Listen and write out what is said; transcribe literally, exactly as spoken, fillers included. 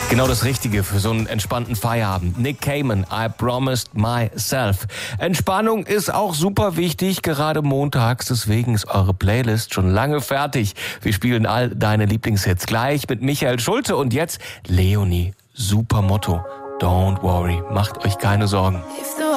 Genau das Richtige für so einen entspannten Feierabend. Nick Cayman, I Promised Myself. Entspannung ist auch super wichtig, gerade montags. Deswegen ist eure Playlist schon lange fertig. Wir spielen all deine Lieblingshits gleich mit Michael Schulte und jetzt Leonie. Super Motto. Don't worry, macht euch keine Sorgen. If the